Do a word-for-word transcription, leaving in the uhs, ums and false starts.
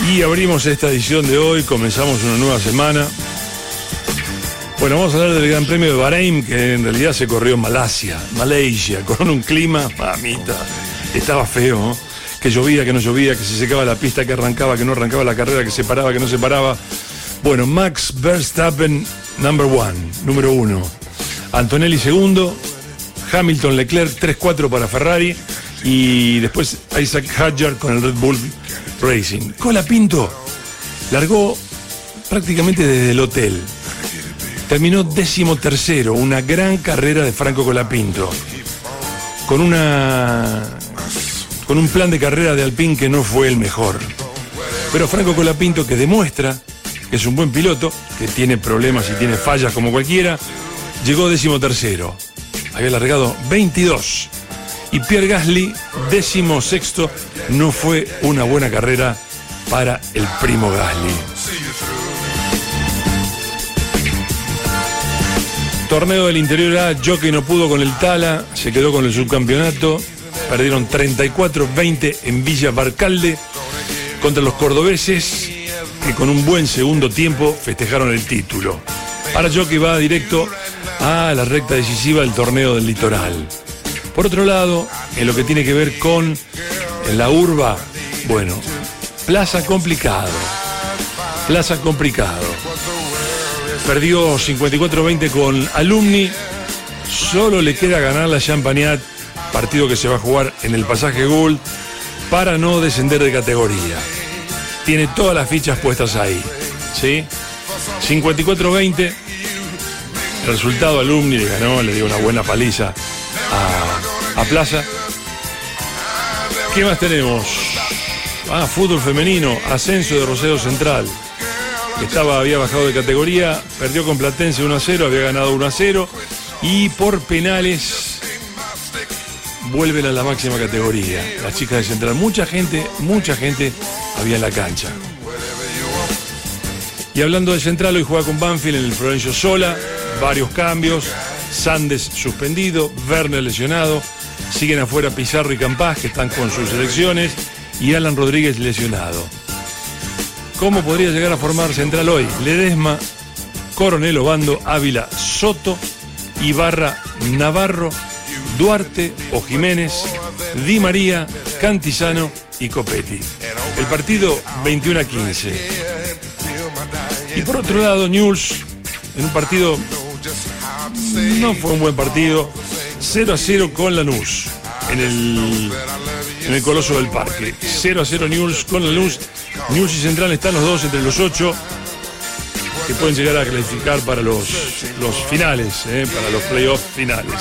Y abrimos esta edición de hoy, comenzamos una nueva semana. Bueno, vamos a hablar del Gran Premio de Bahrein, que en realidad se corrió en Malasia, Malaysia, con un clima, mamita, estaba feo, ¿no? Que llovía, que no llovía, que se secaba la pista, que arrancaba, que no arrancaba la carrera, que se paraba, que no se paraba. Bueno, Max Verstappen, number one, número uno. Antonelli segundo, Hamilton, Leclerc, tres cuatro para Ferrari. Y después Isaac Hadjar con el Red Bull Racing. Colapinto largó prácticamente desde el hotel. Terminó décimo tercero, una gran carrera de Franco Colapinto. Con una... con un plan de carrera de Alpine que no fue el mejor. Pero Franco Colapinto, que demuestra que es un buen piloto, que tiene problemas y tiene fallas como cualquiera, llegó décimo tercero. Había largado veintidós. Y Pierre Gasly, décimo sexto, no fue una buena carrera para el primo Gasly. Torneo del Interior A, Jockey no pudo con el Tala, se quedó con el subcampeonato. Perdieron treinta y cuatro veinte en Villa Barcalde contra los cordobeses, que con un buen segundo tiempo festejaron el título. Ahora Jockey va directo a la recta decisiva del torneo del Litoral. Por otro lado, en lo que tiene que ver con la urba, bueno, plaza complicado, plaza complicado. Perdió cincuenta y cuatro veinte con Alumni, solo le queda ganar la Champagnat, partido que se va a jugar en el Pasaje Gould, para no descender de categoría. Tiene todas las fichas puestas ahí, ¿sí? cincuenta y cuatro veinte, el resultado Alumni le ganó, le dio una buena paliza a, a Plaza. ¿Qué más tenemos? Ah, fútbol femenino, ascenso de Rosario Central. Estaba, había bajado de categoría, perdió con Platense uno a cero, había ganado uno a cero y por penales vuelven a la máxima categoría. Las chicas de Central, mucha gente, mucha gente había en la cancha. Y hablando de Central, hoy juega con Banfield en el Florencio Sola, varios cambios, Sandes suspendido, Werner lesionado, siguen afuera Pizarro y Campás, que están con sus selecciones, y Alan Rodríguez lesionado. ¿Cómo podría llegar a formar Central hoy? Ledesma, Coronel Obando, Ávila, Soto, Ibarra, Navarro, Duarte o Jiménez, Di María, Cantizano y Copetti. El partido veintiuno a quince. Y por otro lado, Newell's, en un partido, no fue un buen partido, cero a cero con Lanús, en el, en el Coloso del Parque. cero a cero Newell's con Lanús. Newell's y Central están los dos entre los ocho que pueden llegar a clasificar para los, los finales, eh, para los playoffs finales.